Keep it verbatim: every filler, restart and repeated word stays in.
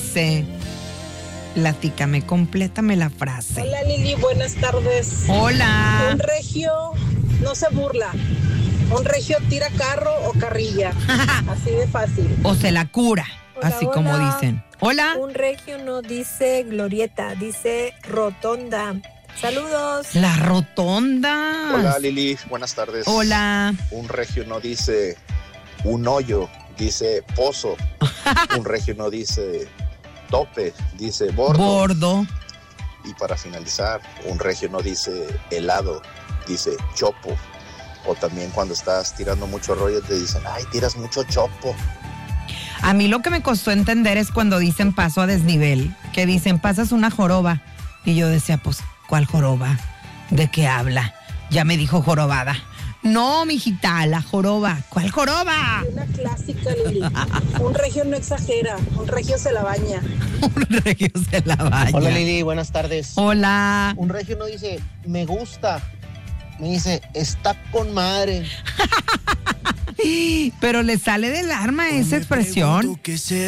dice? Platícame, complétame la frase. Hola Lili, buenas tardes. Hola. Un regio no se burla. Un regio tira carro o carrilla. Así de fácil. O se la cura, Hola, así hola. como dicen. Hola. Un regio no dice glorieta, dice rotonda. Saludos. La rotonda. Hola Lili, buenas tardes. Hola. Un regio no dice un hoyo, dice pozo. Un regio no dice tope, dice bordo. Bordo. Y para finalizar, un regio no dice helado, dice chopo. O también cuando estás tirando mucho rollo te dicen, ay, tiras mucho chopo. A mí lo que me costó entender es cuando dicen paso a desnivel, que dicen pasas una joroba. Y yo decía, pues, ¿cuál joroba? ¿De qué habla? Ya me dijo jorobada. No, mijita, la joroba. ¿Cuál joroba? Una clásica, Lili. Un regio no exagera, un regio se la baña. Un regio se la baña. Hola Lili, buenas tardes. Hola. Un regio no dice, me gusta. Me dice, está con madre. Pero le sale del alma esa expresión.